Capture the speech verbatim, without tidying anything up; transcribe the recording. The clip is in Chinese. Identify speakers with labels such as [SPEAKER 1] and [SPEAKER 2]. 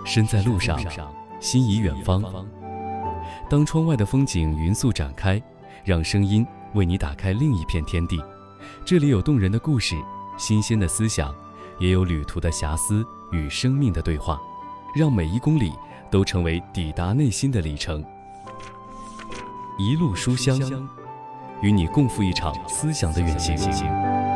[SPEAKER 1] 身在路上，心已远方。当窗外的风景匀速展开，让声音为你打开另一片天地。这里有动人的故事，新鲜的思想，也有旅途的遐思与生命的对话，让每一公里都成为抵达内心的里程。一路书香，与你共赴一场思想的远行。